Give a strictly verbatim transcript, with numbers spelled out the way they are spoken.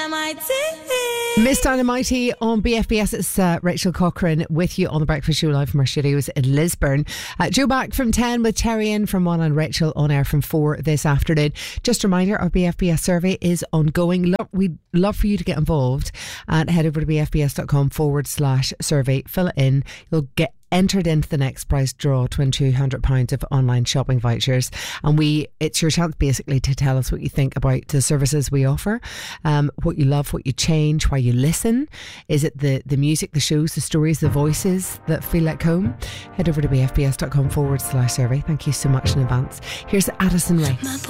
Miss Dynamite on B F B S. It's uh, Rachel Cochrane with you on the Breakfast Show live from our studios in Lisburn. Uh, Joe back from ten with Terry in from one and Rachel on air from four this afternoon. Just a reminder, our B F B S survey is ongoing. Lo- we'd love for you to get involved and head over to bfbs.com forward slash survey. Fill it in. You'll get entered into the next prize draw, to win two hundred pounds of online shopping vouchers. And we it's your chance basically to tell us what you think about the services we offer, um, what you love, what you change, why you listen. Is it the, the music, the shows, the stories, the voices that feel like home? Head over to bfbs.com forward slash survey. Thank you so much in advance. Here's Addison Rae.